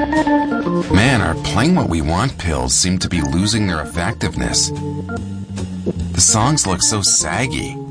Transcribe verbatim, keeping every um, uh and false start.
Man, our Playing What We Want pills seem to be losing their effectiveness. The songs look so saggy.